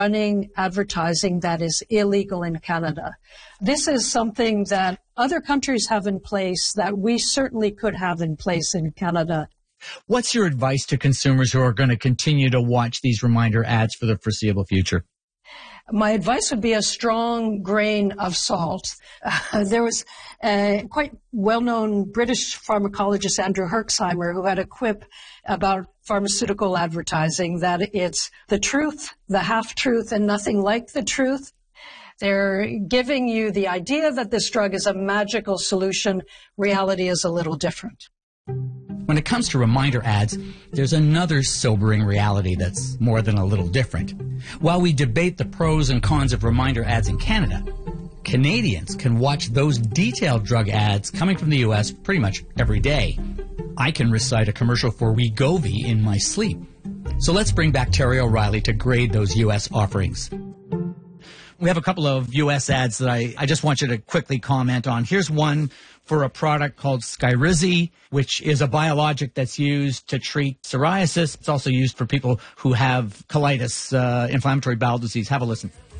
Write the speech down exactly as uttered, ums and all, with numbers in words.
running advertising that is illegal in Canada. This is something that other countries have in place that we certainly could have in place in Canada. What's your advice to consumers who are going to continue to watch these reminder ads for the foreseeable future? My advice would be a strong grain of salt. Uh, there was a quite well-known British pharmacologist, Andrew Herxheimer, who had a quip about pharmaceutical advertising that it's the truth, the half-truth, and nothing like the truth. They're giving you the idea that this drug is a magical solution. Reality is a little different. When it comes to reminder ads, there's another sobering reality that's more than a little different. While we debate the pros and cons of reminder ads in Canada, Canadians can watch those detailed drug ads coming from the U S pretty much every day. I can recite a commercial for Wegovy in my sleep. So let's bring back Terry O'Reilly to grade those U S offerings. We have a couple of U S ads that I, I just want you to quickly comment on. Here's one for a product called Skyrizi, which is a biologic that's used to treat psoriasis. It's also used for people who have colitis, uh, inflammatory bowel disease. Have a listen.